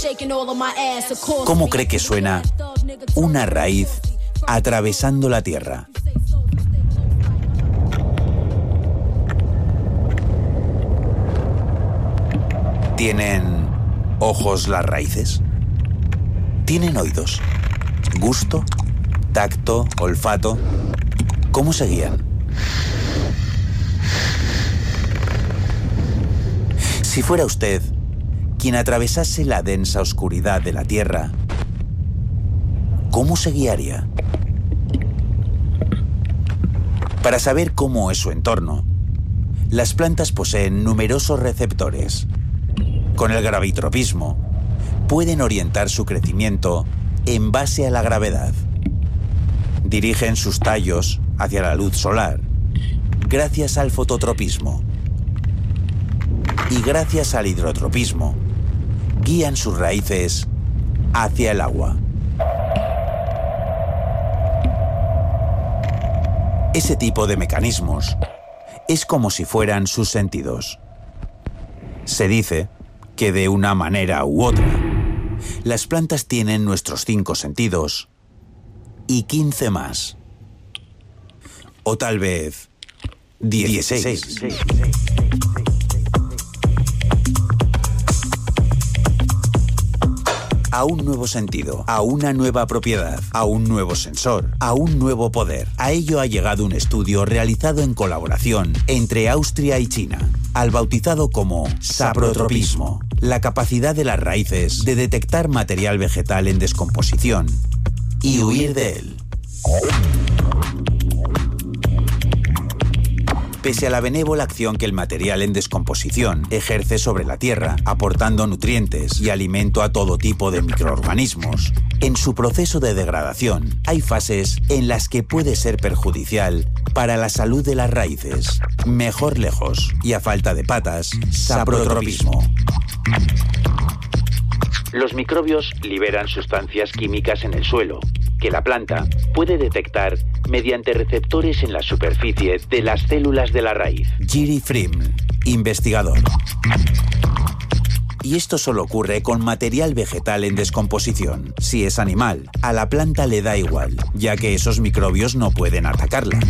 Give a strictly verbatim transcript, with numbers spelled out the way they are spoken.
¿Cómo cree que suena una raíz atravesando la tierra? ¿Tienen ojos las raíces? ¿Tienen oídos? ¿Gusto? ¿Tacto? ¿Olfato? ¿Cómo se guían? Si fuera usted quien atravesase la densa oscuridad de la tierra, ¿cómo se guiaría? Para saber cómo es su entorno, las plantas poseen numerosos receptores. Con el gravitropismo, pueden orientar su crecimiento en base a la gravedad. Dirigen sus tallos hacia la luz solar, gracias al fototropismo. Y gracias al hidrotropismo, guían sus raíces hacia el agua. Ese tipo de mecanismos es como si fueran sus sentidos. Se dice que de una manera u otra, las plantas tienen nuestros cinco sentidos y quince más. O tal vez dieciséis. A un nuevo sentido, a una nueva propiedad, a un nuevo sensor, a un nuevo poder. A ello ha llegado un estudio realizado en colaboración entre Austria y China, al bautizado como saprotropismo, la capacidad de las raíces de detectar material vegetal en descomposición y huir de él. Pese a la benévola acción que el material en descomposición ejerce sobre la tierra, aportando nutrientes y alimento a todo tipo de microorganismos, en su proceso de degradación hay fases en las que puede ser perjudicial para la salud de las raíces. Mejor lejos, y a falta de patas, saprotropismo. Los microbios liberan sustancias químicas en el suelo, que la planta puede detectar mediante receptores en la superficie de las células de la raíz. Jiri Frim, investigador. Y esto solo ocurre con material vegetal en descomposición. Si es animal, a la planta le da igual, ya que esos microbios no pueden atacarla.